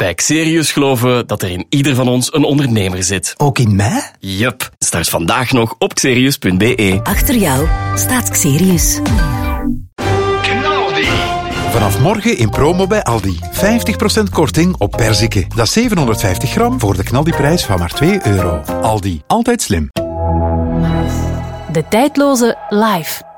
Bij Xerius geloven we dat er in ieder van ons een ondernemer zit. Ook in mij? Yup. Start vandaag nog op xerius.be. Achter jou staat Xerius. Vanaf morgen in promo bij Aldi. 50% korting op perziken. Dat is 750 gram voor de knaldiprijs van maar €2. Aldi. Altijd slim. De tijdloze Live.